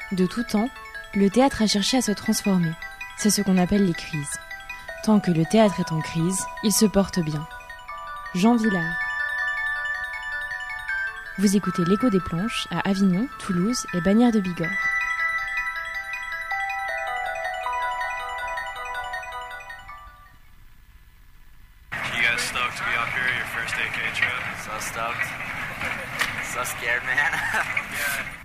De tout temps, le théâtre a cherché à se transformer. C'est ce qu'on appelle les crises. Tant que le théâtre est en crise, il se porte bien. Jean Vilar. Vous écoutez l'Écho des planches à Avignon, Toulouse et Bagnères de Bigorre. You guys stoked to be up here, your first AK trip? So stoked. So scared, man. Yeah.